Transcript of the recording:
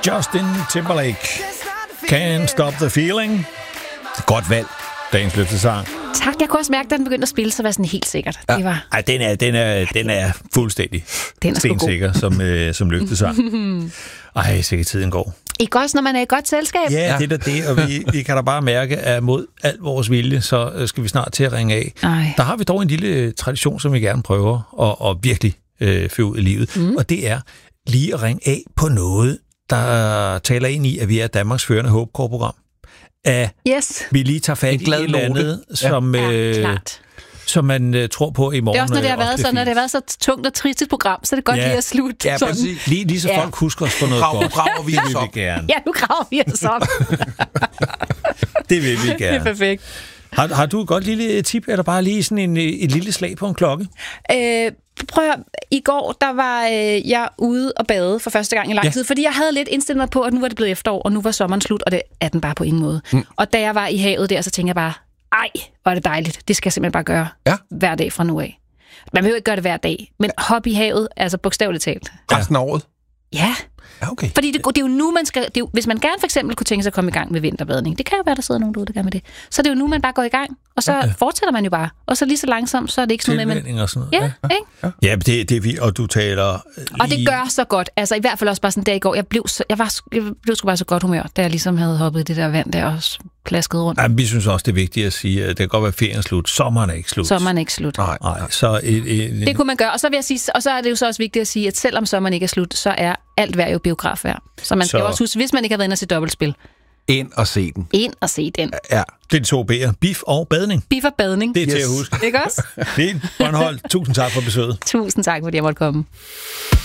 Justin Timberlake. Can't Stop the Feeling. Godt valg, dagens løftesang. Tak, jeg kunne også mærke, da den begyndte at spille, så var sådan helt sikkert. Ja. Det var... Ej, den er fuldstændig stensikker som løftesang. Ej, sikkert tiden går. Ikke også, når man er i godt selskab? Ja, det er det, og vi kan da bare mærke, at mod al vores vilje, så skal vi snart til at ringe af. Ej. Der har vi dog en lille tradition, som vi gerne prøver at virkelig føre ud i livet, og det er lige at ringe af på noget, der taler ind i, at vi er Danmarks førende håbkorprogram. Yes. Vi lige tager fat i et eller andet, som man tror på i morgen. Det er også, når det har været så, når det har været så tungt og trist et program, så er det godt lige at slutte. Ja, præcis. Lige så folk husker os på noget godt. Graver vi os op. Gerne. Ja, nu graver vi os op. Det vil vi gerne. Det er perfekt. Har du et godt lille tip, eller bare lige sådan et lille slag på en klokke? Prøv at, i går, der var jeg ude og bade for første gang i lang tid, fordi jeg havde lidt indstillet mig på, at nu var det blevet efterår, og nu var sommeren slut, og det er den bare på ingen måde. Og da jeg var i havet der, så tænkte jeg bare, ej, hvor er det dejligt. Det skal jeg simpelthen bare gøre hver dag fra nu af. Man behøver ikke gøre det hver dag, men hop i havet, altså bogstaveligt talt. Resten af året? Ja. Okay. Fordi det er jo nu, man skal... hvis man gerne for eksempel kunne tænke sig at komme i gang med vinterbadning, det kan jo være, der sidder nogen derude, der gør med det. Så det er jo nu, man bare går i gang, og så fortsætter man jo bare. Og så lige så langsomt, så er det ikke sådan noget, men... og sådan noget. Ja, ikke? Ja, det er vi, og du taler lige... Og det gør så godt. Altså i hvert fald også bare sådan der i går. Jeg blev sgu bare så godt humør, da jeg ligesom havde hoppet i det der vand der og plasket rundt. Ja, vi synes også, det er vigtigt at sige, at det kan godt være ferien slut. Sommeren er ikke slut. Sommeren er ikke slut. Nej. Så det kunne man gøre. Og så vil jeg sige, og så er det jo så også vigtigt at sige, at selvom sommeren ikke er slut, så er alt vejr jo biografvejr. Så man skal jo også huske, hvis man ikke har været inde og se dobbeltspil. Ind og se den. Ind og se den. Ja. Det er de 2 B'er. Bif og badning. Bif og badning. Det er til at huske. Ikke også? Fint. Bornholm, tusind tak for besøget. Tusind tak, fordi jeg måtte komme.